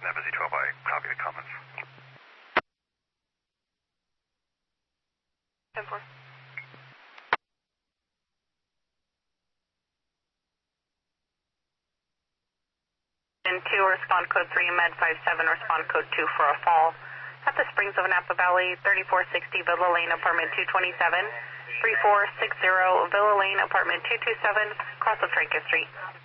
Nebusy 12, I copy the comments. 10-4. And 2, respond code 3, med 57, respond code 2 for a fall. At the Springs of Napa Valley, 3460 Villa Lane, apartment 227, 3460 Villa Lane, apartment 227, cross of Franca Street.